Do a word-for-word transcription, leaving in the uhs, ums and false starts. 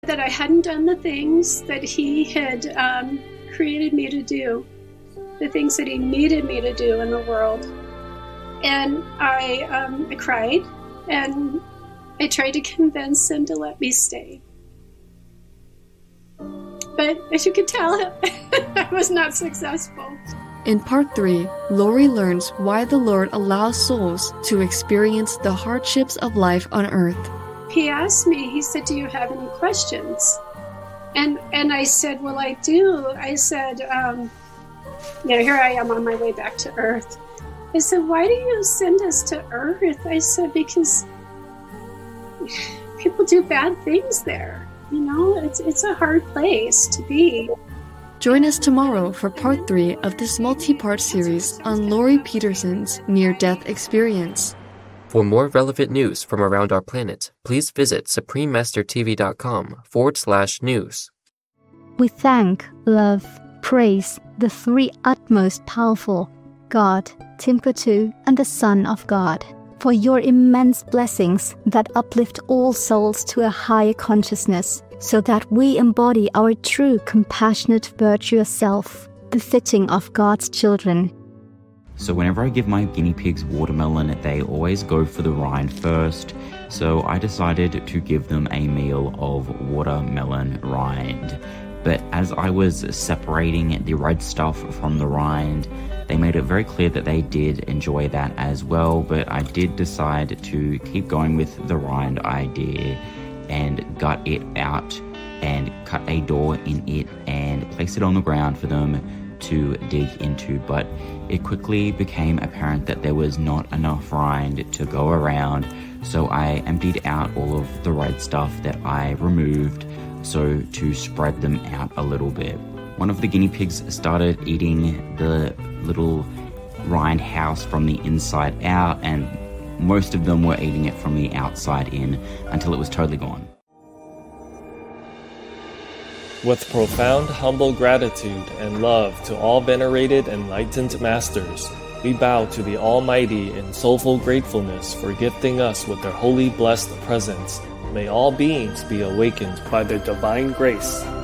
that I hadn't done the things that he had um, created me to do, the things that he needed me to do in the world. And I, um, I cried, and I tried to convince him to let me stay. But as you can tell, I was not successful. In part three, Lori learns why the Lord allows souls to experience the hardships of life on earth. He asked me, he said, do you have any questions? And and I said, well, I do. I said, um, you know, here I am on my way back to earth. I said, why do you send us to earth? I said, because people do bad things there. You know, it's it's a hard place to be. Join us tomorrow for part three of this multi-part series on Lori Peterson's near-death experience. For more relevant news from around our planet, please visit suprememastertv.com forward slash news. We thank, love, praise the three utmost powerful, God, Timbuktu, and the Son of God, for your immense blessings that uplift all souls to a higher consciousness, so that we embody our true compassionate virtuous self, befitting of God's children. So whenever I give my guinea pigs watermelon, they always go for the rind first. So I decided to give them a meal of watermelon rind. But as I was separating the red stuff from the rind, they made it very clear that they did enjoy that as well. But I did decide to keep going with the rind idea and gut it out and cut a door in it and place it on the ground for them to dig into. But it quickly became apparent that there was not enough rind to go around, so I emptied out all of the red stuff that I removed so to spread them out a little bit. One of the guinea pigs started eating the little rind house from the inside out, and most of them were eating it from the outside in until it was totally gone. With profound, humble gratitude and love to all venerated enlightened masters, we bow to the Almighty in soulful gratefulness for gifting us with their holy blessed presence. May all beings be awakened by their divine grace.